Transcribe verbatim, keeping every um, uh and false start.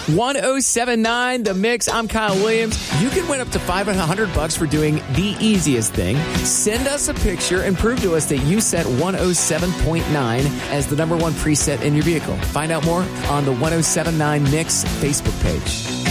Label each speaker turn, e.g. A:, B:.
A: one oh seven point nine The Mix. I'm Kyle Williams. You can win up to five hundred bucks for doing the easiest thing. Send us a picture and prove to us that you set one oh seven point nine as the number one preset in your vehicle. Find out more on the one oh seven point nine Mix Facebook page.